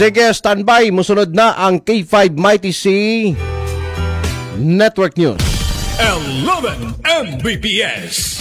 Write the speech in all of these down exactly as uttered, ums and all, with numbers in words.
Sige, standby. Musunod na ang K five Mighty C Network News. eleven M B P S.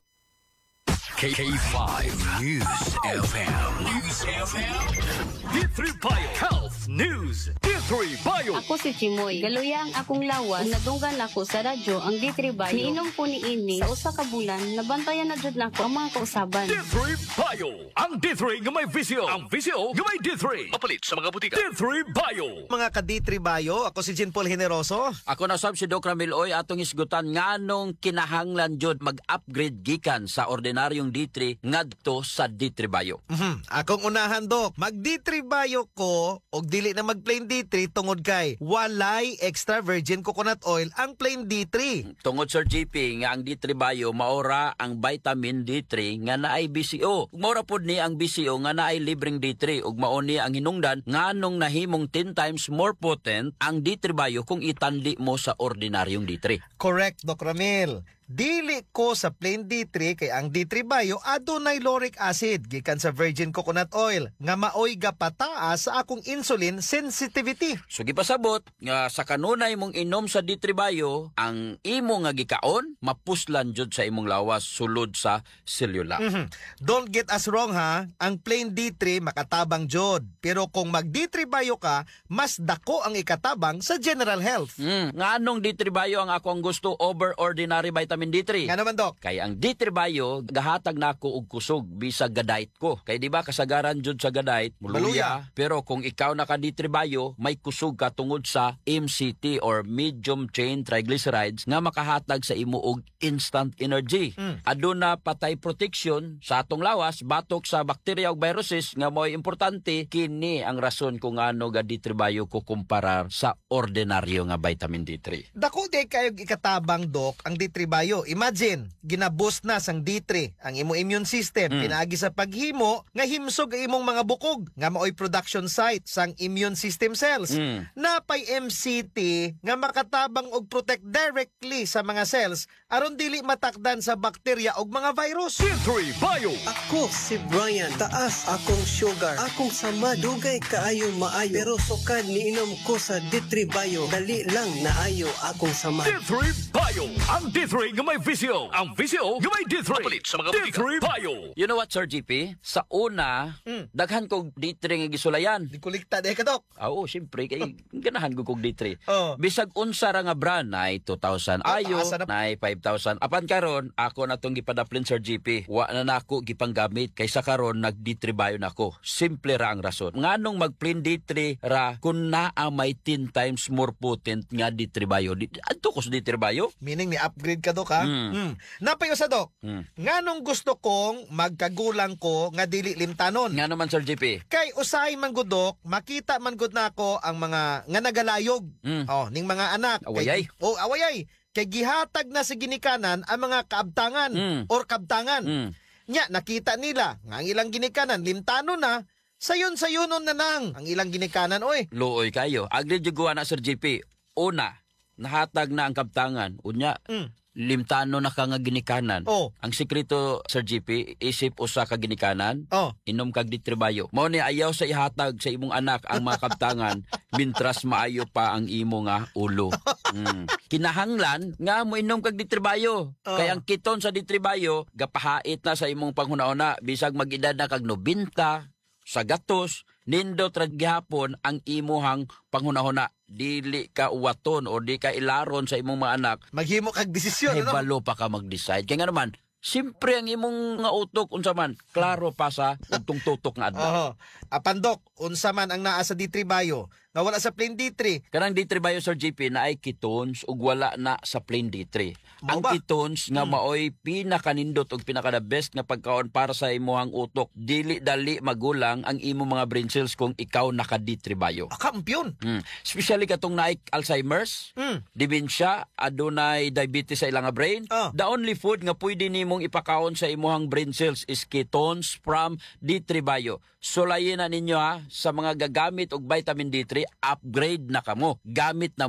K five News F M. News F M. D three Bio Health News. D three Bio. Ako si Chimoy. Galuya ang akong lawas. Nadunggan ako sa radyo ang D three Bio. Niinom ko ni ini sa usa ka bulan. Nabantayan na jud nako ang mga kausaban. D three Bio. Ang D three nga may visyo. Ang visyo nga may D three. Mapalit sa mga butika. D three Bio. Mga ka-D three Bio, ako si Jean Paul Generoso. Ako na sab si Doc Ramil Oy atong isgutan nganong kinahanglan jud mag-upgrade gikan sa ordinaryong D three ngadto sa D three Bio. Mhm. Akong unahan, Dok. Mag-D three Bio ko og dili na mag-plain D three tungod kay walay extra virgin coconut oil ang plain D three. Tungod Sir G P nga ang D three Bio maora ang vitamin D three nga naay B C O. Ug maora pod ni ang B C O nga naay libreng D three ug mao ni ang hinungdan nganong nahimong ten times more potent ang D three Bio kung itanli mo sa ordinaryong D three. Correct, Doc Ramil. Dili ko sa plain D three kay ang D three Bio adunay lauric acid gikan sa virgin coconut oil nga maoy gapataas sa akong insulin sensitivity. So gipasabot nga sa kanunay mong inom sa D three Bio, ang imo nga gikaon mapuslan jud sa imong lawas sulod sa selula. Mhm. Don't get us wrong ha, ang plain D three makatabang jud. Pero kung mag D three Bio ka, mas dako ang ikatabang sa general health. Mm, nga anong D three Bio ang ako ang gusto over ordinary vitamin D three? Nga naman, Dok. Kay ang D three Bio gahatag nako og kusog bisag gadait ko. Kay di ba kasagaran jud sa gadait Maluya. muluya, pero kung ikaw naka D three Bio may kusog ka tungod sa M C T or medium chain triglycerides nga makahatag sa imo og instant energy. Mm. Aduna patay protection sa atong lawas batok sa bakterya ug viruses nga mo'y importante. Kini ang rason kung ano ga D three Bio ko kumparar sa ordinaryo nga vitamin D three. Dako di kayo ikatabang, Dok, ang D three Bio. Imagine, ginaboost na sang D three ang imo immune system. Mm. Pinaagi sa paghimo nga himsog ang imong mga bukog nga maoy production site sang immune system cells. Mm. Napay M C T nga makatabang og protect directly sa mga cells aron dili matakdan sa bakterya og mga virus. D three Bio. Ako si Brian, taas akong sugar, akong sama, dugay kaayo maayo, pero sukad niinom ko sa D three Bio, dali lang naayo akong sama. D three Bio. Ang D three nga may visyo. Ang visyo nga may D three. Mapalit sa mga butika. D three Bio. You know what, Sir G P? Sa una, Mm. daghan kog D three nga gisulayan. Di kulikta di ka, Dok. Ah, Oo, siyempre, kay ganahan ko kog D three. Oh. Bisag unsa ra nga brand, na two thousand Ah, ayo, taasa na- na five thousand. Apan karon, ako na tong gipadaplin, Sir G P. Wa na nako gipanggamit, kaysa karon nag D three Bio nako. Simple ra ang rason. Nganong mag-plain D three ra kung naa may ten times more potent nga D three Bio. Di- Adto ko sa D three Bio? Meaning ni upgrade ka, Dok, ha? Mm. Mm. Napay usa, Dok. Mm. Nganong gusto kong magkagulang ko nga dili limtanon. Nga naman, Sir G P. Kay usahay man gud, Dok, makita man gud nako ang mga nga nagalayog. Mm. Oh, ning mga anak. Awayay. Kay, oh, awayay. Kay gihatag na sa ginikanan ang mga kaabtangan Mm. or kabtangan. Mm. Nya nakita nila nga ang ilang ginikanan limtano na, sayon-sayonon na nang ang ilang ginikanan, oy. Luoy kayo. Agri juguan na, Sir G P. Una, nahatag na ang kabtangan. Unya, Mm. limtano na ka nga ginikanan. Oh. Ang sekreto, Sir G P, isip usa ka ginikanan, Oh. inom kag D three Bio. Mao ni ayaw sa ihatag sa imong anak ang mga kabtangan mintras maayo pa ang imo nga ulo. Mm. Kinahanglan nga mo inom kag D three Bio. Oh. Kay ang kiton sa D three Bio gapahait na sa imong panghuna-una bisag mag-edad na kag nobenta sa gatos, nindot ra gihapon ang imuhang panghuna-huna. Dili ka uwaton o di ka ilaron sa imong mga anak. Maghimo kag desisyon, Ay ano? balo pa ka mag-decide. Kaya nga naman, simpre ang imong nga utok unsa man, klaro pa sa ugtong tutok nga adlaw. Oho. Apan, Dok, unsa man ang naa sa D three Bio nga wala sa plain D three. Kanang D three Bio, Sir G P, na ay ketones ug wala na sa plain D three. Mao Ang ba? ketones nga maoy pinakanindot ug pinaka the best nga pagkaon para sa imong utok. Dili dali magulang ang imong mga brain cells kung ikaw naka D three Bio. Akampyon. Mm. Especially katong naay Alzheimer's, Mm. dementia, adunay diabetes sa ilang nga brain. Ah. The only food nga pwede nimong ipakaon sa imong brain cells is ketones from D three Bio. Sulayin na ninyo ha, sa mga gagamit og vitamin D three, upgrade na kamo. Gamit na